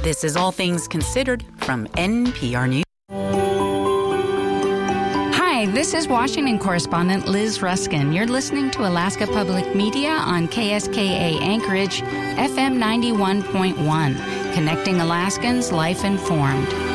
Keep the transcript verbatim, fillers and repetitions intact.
This is All Things Considered from N P R News. Hi, this is Washington correspondent Liz Ruskin. You're listening to Alaska Public Media on K S K A Anchorage, F M ninety-one point one, connecting Alaskans life informed.